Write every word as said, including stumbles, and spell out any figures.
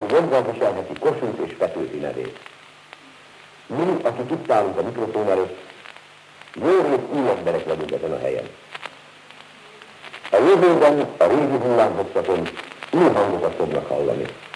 joggal viselheti Kossuth és Petőfi nevét. Mi, akik itt állunk a mikrofon előtt, jó rég új emberek vagyunk ezen a helyen. A jövőben a régi hullámhosszaton új hangokat fognak hallani.